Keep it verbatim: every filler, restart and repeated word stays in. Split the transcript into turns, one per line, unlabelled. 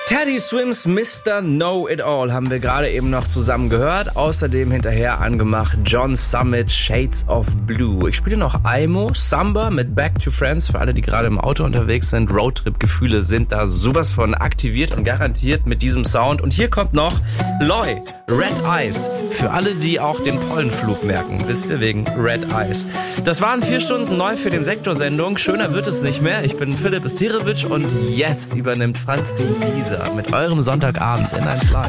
Teddy Swims Mister Know-It-All haben wir gerade eben noch zusammen gehört. Außerdem hinterher angemacht John Summit, Shades of Blue. Ich spiele noch Aimo, Samba mit Back to Friends für alle, die gerade im Auto unterwegs sind. Roadtrip-Gefühle sind da sowas von aktiviert und garantiert mit diesem Sound. Und hier kommt noch Loy, Red Eyes. Für alle, die auch den Pollenflug merken. Wisst ihr, wegen Red Eyes. Das waren vier Stunden neu für den Sektorsendung. Schöner wird es nicht mehr. Ich bin Philipp Esterovic und jetzt übernimmt Franzi Wieser mit eurem Sonntagabend in eins Live.